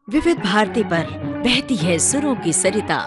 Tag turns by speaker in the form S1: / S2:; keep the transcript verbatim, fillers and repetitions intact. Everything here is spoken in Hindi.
S1: विविध भारती पर बहती है सुरों की सरिता।